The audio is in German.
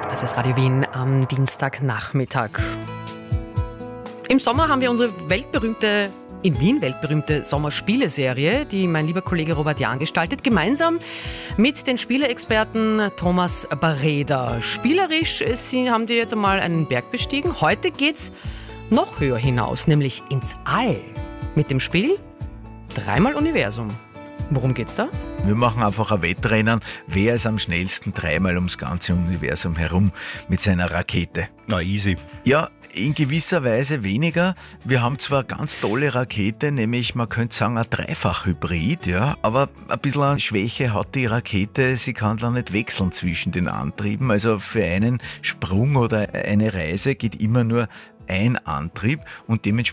Das ist Radio Wien am Dienstagnachmittag. Im Sommer haben wir unsere in Wien weltberühmte Sommerspieleserie, die mein lieber Kollege Robert Jahn gestaltet, gemeinsam mit den Spieleexperten Thomas Bareder. Spielerisch haben die jetzt einmal einen Berg bestiegen. Heute geht's noch höher hinaus, nämlich ins All. Mit dem Spiel Dreimal Universum. Worum geht's da? Wir machen einfach ein Wettrennen, wer ist am schnellsten dreimal ums ganze Universum herum mit seiner Rakete. Na, easy. Ja, in gewisser Weise weniger. Wir haben zwar eine ganz tolle Rakete, nämlich man könnte sagen ein Dreifach-Hybrid, ja, aber ein bisschen eine Schwäche hat die Rakete, sie kann dann nicht wechseln zwischen den Antrieben. Also für einen Sprung oder eine Reise geht immer nur ein Antrieb und dementsprechend